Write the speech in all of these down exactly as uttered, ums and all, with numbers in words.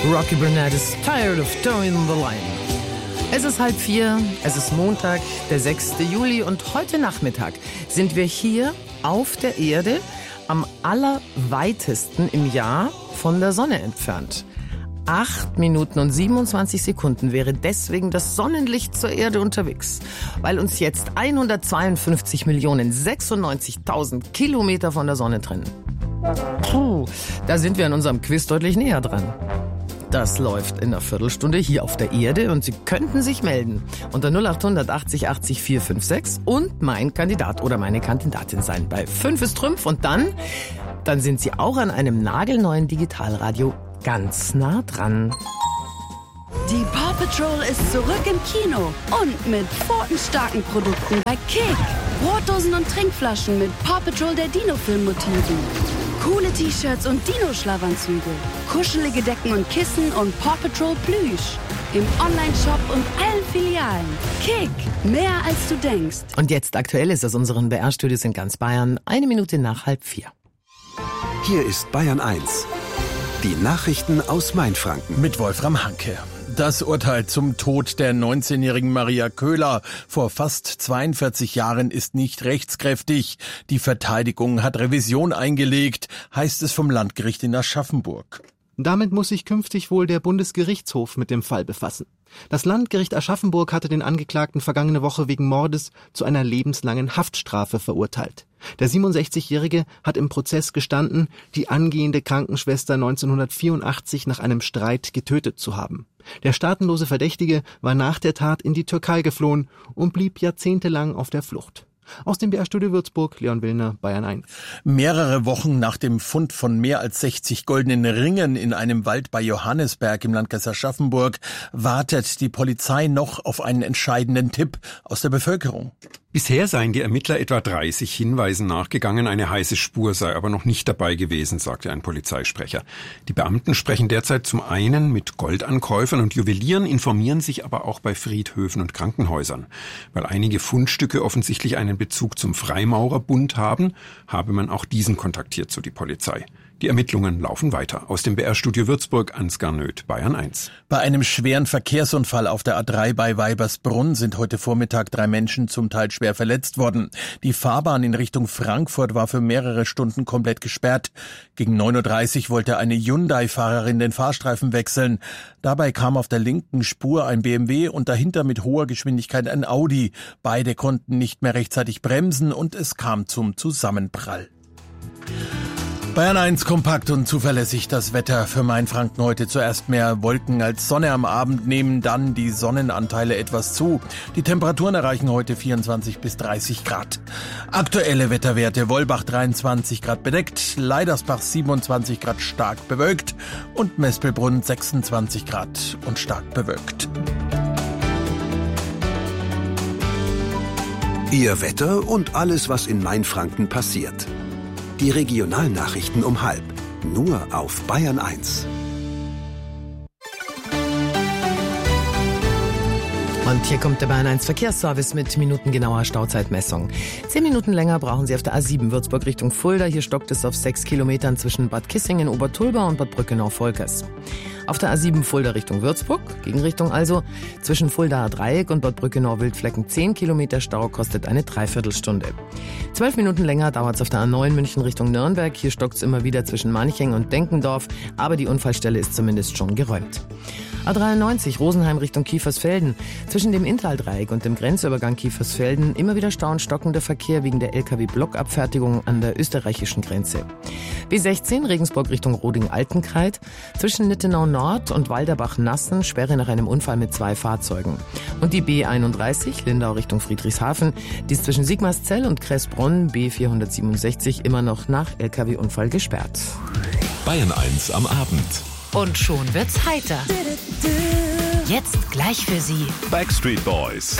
Rocky Burnett is tired of towing the line. Es ist halb vier, es ist Montag, der sechste Juli und heute Nachmittag sind wir hier auf der Erde am allerweitesten im Jahr von der Sonne entfernt. acht Minuten und siebenundzwanzig Sekunden wäre deswegen das Sonnenlicht zur Erde unterwegs, weil uns jetzt hundertzweiundfünfzig Millionen sechsundneunzigtausend Kilometer von der Sonne trennen. Puh, da sind wir in unserem Quiz deutlich näher dran. Das läuft in einer Viertelstunde hier auf der Erde und Sie könnten sich melden unter null acht hundert achtzig achtzig vier fünf sechs und mein Kandidat oder meine Kandidatin sein. Bei fünf ist Trümpf und dann, dann sind Sie auch an einem nagelneuen Digitalradio ganz nah dran. Die Paw Patrol ist zurück im Kino und mit pfotenstarken Produkten bei Kick. Brotdosen und Trinkflaschen mit Paw Patrol der Dino-Film-Motiven. Coole T-Shirts und Dino-Schlafanzüge. Kuschelige Decken und Kissen und Paw Patrol Plüsch. Im Online-Shop und allen Filialen. Kick, mehr als du denkst. Und jetzt aktuell ist aus unseren B R-Studios in ganz Bayern, eine Minute nach halb vier. Hier ist Bayern eins. Die Nachrichten aus Mainfranken. Mit Wolfram Hanke. Das Urteil zum Tod der neunzehnjährigen Maria Köhler vor fast zweiundvierzig Jahren ist nicht rechtskräftig. Die Verteidigung hat Revision eingelegt, heißt es vom Landgericht in Aschaffenburg. Damit muss sich künftig wohl der Bundesgerichtshof mit dem Fall befassen. Das Landgericht Aschaffenburg hatte den Angeklagten vergangene Woche wegen Mordes zu einer lebenslangen Haftstrafe verurteilt. Der siebenundsechzigjährige hat im Prozess gestanden, die angehende Krankenschwester neunzehnhundertvierundachtzig nach einem Streit getötet zu haben. Der staatenlose Verdächtige war nach der Tat in die Türkei geflohen und blieb jahrzehntelang auf der Flucht. Aus dem B R-Studio Würzburg, Leon Willner, Bayern eins. Mehrere Wochen nach dem Fund von mehr als sechzig goldenen Ringen in einem Wald bei Johannesberg im Landkreis Aschaffenburg wartet die Polizei noch auf einen entscheidenden Tipp aus der Bevölkerung. Bisher seien die Ermittler etwa dreißig Hinweisen nachgegangen, eine heiße Spur sei aber noch nicht dabei gewesen, sagte ein Polizeisprecher. Die Beamten sprechen derzeit zum einen mit Goldankäufern und Juwelieren, informieren sich aber auch bei Friedhöfen und Krankenhäusern. Weil einige Fundstücke offensichtlich einen Bezug zum Freimaurerbund haben, habe man auch diesen kontaktiert, so die Polizei. Die Ermittlungen laufen weiter. Aus dem B R-Studio Würzburg, Ansgar Nöth, Bayern eins. Bei einem schweren Verkehrsunfall auf der A drei bei Weibersbrunn sind heute Vormittag drei Menschen zum Teil schwer verletzt worden. Die Fahrbahn in Richtung Frankfurt war für mehrere Stunden komplett gesperrt. Gegen neun Uhr dreißig wollte eine Hyundai-Fahrerin den Fahrstreifen wechseln. Dabei kam auf der linken Spur ein B M W und dahinter mit hoher Geschwindigkeit ein Audi. Beide konnten nicht mehr rechtzeitig bremsen und es kam zum Zusammenprall. Bayern eins kompakt und zuverlässig das Wetter für Mainfranken heute. Zuerst mehr Wolken als Sonne am Abend, nehmen dann die Sonnenanteile etwas zu. Die Temperaturen erreichen heute vierundzwanzig bis dreißig Grad. Aktuelle Wetterwerte: Wolbach dreiundzwanzig Grad bedeckt, Leidersbach siebenundzwanzig Grad stark bewölkt und Mespelbrunn sechsundzwanzig Grad und stark bewölkt. Ihr Wetter und alles, was in Mainfranken passiert. Die Regionalnachrichten um halb. Nur auf Bayern eins. Und hier kommt der Bayern eins Verkehrsservice mit minutengenauer Stauzeitmessung. Zehn Minuten länger brauchen Sie auf der A sieben Würzburg Richtung Fulda. Hier stockt es auf sechs Kilometern zwischen Bad Kissingen, Obertulba und Bad Brückenau-Volkers. Auf der A sieben Fulda Richtung Würzburg, Gegenrichtung also, zwischen Fuldaer Dreieck und Bad Brückenau-Wildflecken zehn Kilometer Stau, kostet eine Dreiviertelstunde. Zwölf Minuten länger dauert es auf der A neun München Richtung Nürnberg. Hier stockt es immer wieder zwischen Manching und Denkendorf, aber die Unfallstelle ist zumindest schon geräumt. A dreiundneunzig Rosenheim Richtung Kiefersfelden. Zwischen dem Inntaldreieck und dem Grenzübergang Kiefersfelden immer wieder Stau und stockender Verkehr wegen der L K W-Blockabfertigung an der österreichischen Grenze. B sechzehn Regensburg Richtung Roding-Altenkreid. Zwischen Nittenau Nord und Walderbach-Nassen Sperre nach einem Unfall mit zwei Fahrzeugen. Und die B einunddreißig Lindau Richtung Friedrichshafen, die ist zwischen Sigmarszell und Kressbronn B vierhundertsiebenundsechzig immer noch nach L K W-Unfall gesperrt. Bayern eins am Abend. Und schon wird's heiter. Jetzt gleich für Sie Backstreet Boys.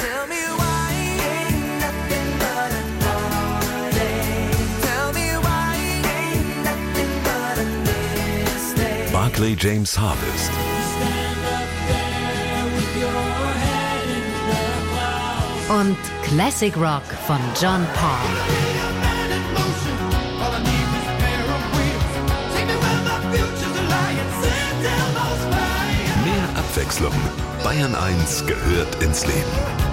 Barclay James Harvest. Und Classic Rock von John Paul. Abwechslung. Bayern eins gehört ins Leben.